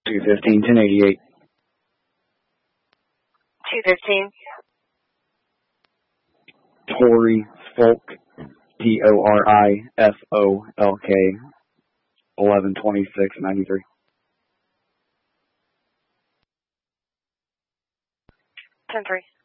215, 1088. 215. Tori Folk, TORIFOLK, 112693. 10-3.